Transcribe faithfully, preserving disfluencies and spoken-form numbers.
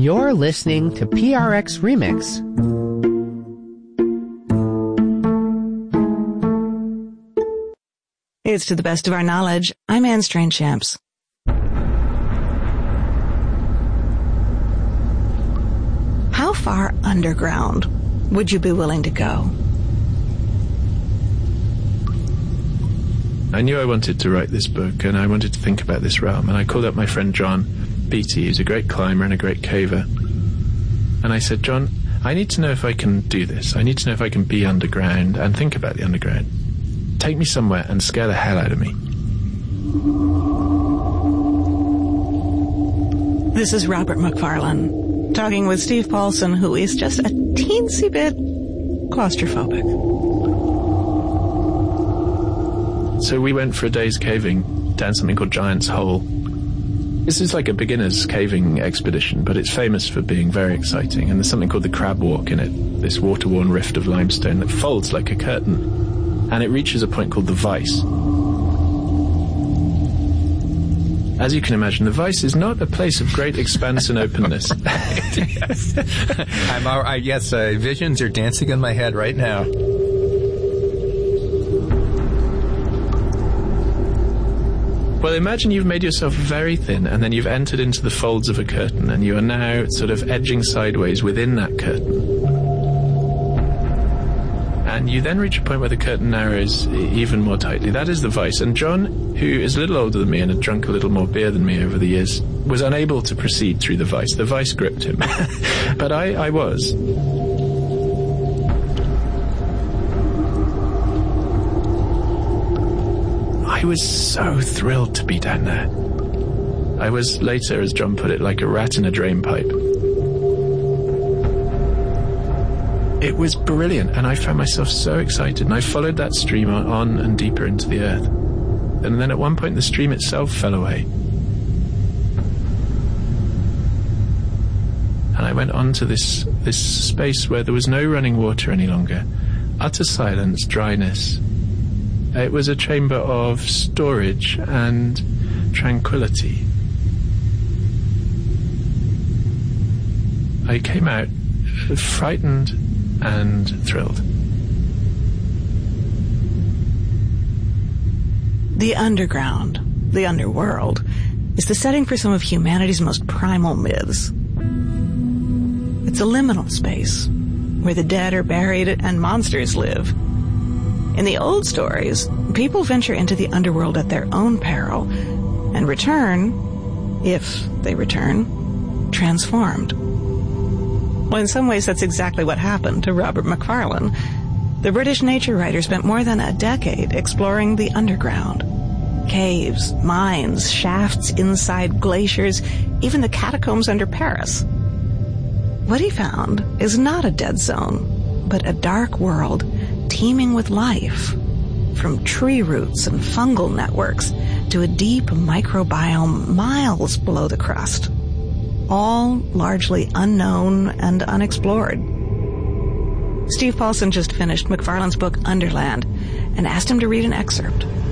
You're listening to P R X Remix. It's to the best of our knowledge. I'm Anne Strainchamps. How far underground would you be willing to go? I knew I wanted to write this book, and I wanted to think about this realm, and I called up my friend John Beattie, who's a great climber and a great caver. And I said, John, I need to know if I can do this. I need to know if I can be underground and think about the underground. Take me somewhere and scare the hell out of me. This is Robert Macfarlane, talking with Steve Paulson, who is just a teensy bit claustrophobic. So we went for a day's caving down something called Giant's Hole. This is like a beginner's caving expedition, but it's famous for being very exciting. And there's something called the Crab Walk in it, this water-worn rift of limestone that folds like a curtain. And it reaches a point called the Vice. As you can imagine, the Vice is not a place of great expanse and openness. Yes, I'm all right. Yes, uh, visions are dancing in my head right now. Well, imagine you've made yourself very thin, and then you've entered into the folds of a curtain, and you are now sort of edging sideways within that curtain. And you then reach a point where the curtain narrows even more tightly. That is the Vice. And John, who is a little older than me and had drunk a little more beer than me over the years, was unable to proceed through the Vice. The Vice gripped him. But I, I was. I was so thrilled to be down there. I was later, as John put it, like a rat in a drain pipe. It was brilliant, and I found myself so excited, and I followed that stream on, on and deeper into the earth. And then at one point the stream itself fell away. And I went on to this, this space where there was no running water any longer. Utter silence, dryness. It was a chamber of storage and tranquility. I came out frightened and thrilled. The underground, the underworld, is the setting for some of humanity's most primal myths. It's a liminal space where the dead are buried and monsters live. In the old stories, people venture into the underworld at their own peril and return, if they return, transformed. Well, in some ways, that's exactly what happened to Robert Macfarlane. The British nature writer spent more than a decade exploring the underground. Caves, mines, shafts inside glaciers, even the catacombs under Paris. What he found is not a dead zone, but a dark world teeming with life, from tree roots and fungal networks to a deep microbiome miles below the crust, all largely unknown and unexplored. Steve Paulson just finished Macfarlane's book Underland and asked him to read an excerpt.